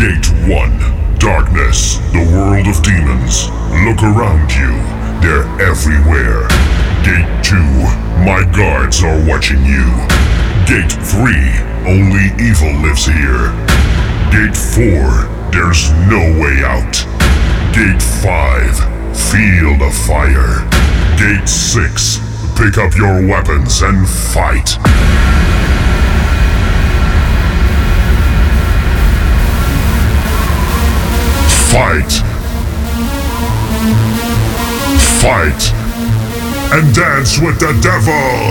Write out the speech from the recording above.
Gate 1. Darkness, the world of demons. Look around you. They're everywhere. Gate 2. My guards are watching you. Gate 3. Only evil lives here. Gate 4. There's no way out. Gate 5. Feel the fire. Gate 6. Pick up your weapons and fight. Fight! Fight! And dance with the devil!